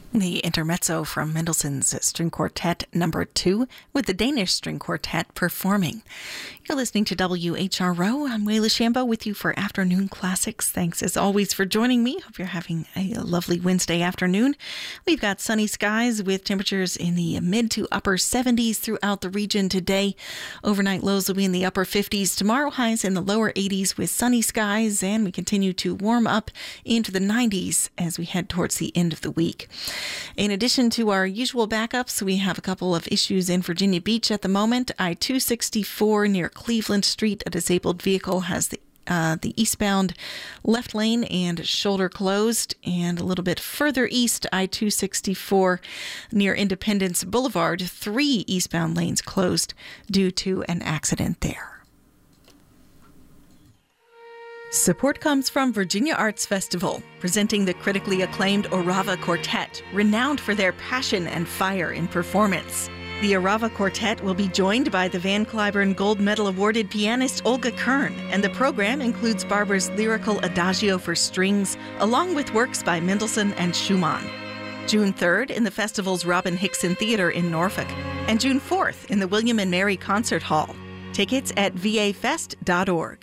The intermezzo from Mendelssohn's String Quartet number 2 with the Danish String Quartet performing. You're listening to WHRO. I'm Wayla Shambo with you for Afternoon Classics. Thanks as always for joining me. Hope you're having a lovely Wednesday afternoon. We've got sunny skies with temperatures in the mid to upper 70s throughout the region today. Overnight lows will be in the upper 50s. Tomorrow highs in the lower 80s with sunny skies, and we continue to warm up into the 90s as we head towards the end of the week. In addition to our usual backups, we have a couple of issues in Virginia Beach at the moment. I-264 near Cleveland Street, a disabled vehicle has the eastbound left lane and shoulder closed. And a little bit further east, I-264 near Independence Boulevard, 3 eastbound lanes closed due to an accident there. Support comes from Virginia Arts Festival, presenting the critically acclaimed Orava Quartet, renowned for their passion and fire in performance. The Orava Quartet will be joined by the Van Cliburn Gold Medal awarded pianist Olga Kern, and the program includes Barber's lyrical Adagio for strings, along with works by Mendelssohn and Schumann. June 3rd in the festival's Robin Hickson Theater in Norfolk, and June 4th in the William and Mary Concert Hall. Tickets at vafest.org.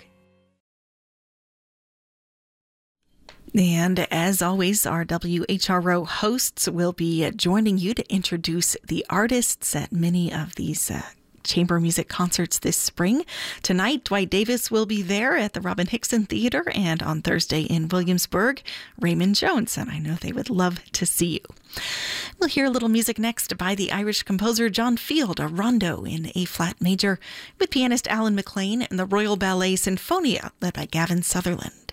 And as always, our WHRO hosts will be joining you to introduce the artists at many of these chamber music concerts this spring. Tonight, Dwight Davis will be there at the Robin Hickson Theater, and on Thursday in Williamsburg, Raymond Jones, and I know they would love to see you. We'll hear a little music next by the Irish composer John Field, a rondo in A-flat major, with pianist Alan McLean and the Royal Ballet Sinfonia, led by Gavin Sutherland.